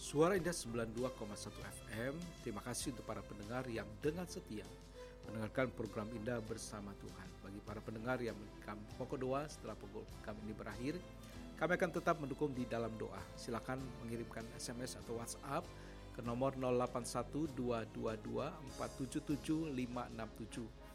Suara Indah 92,1 FM. Terima kasih untuk para pendengar yang dengan setia mendengarkan program Indah bersama Tuhan. Bagi para pendengar yang mengirimkan pokok doa setelah program ini berakhir, kami akan tetap mendukung di dalam doa. Silakan mengirimkan SMS atau WhatsApp ke nomor 081222477567.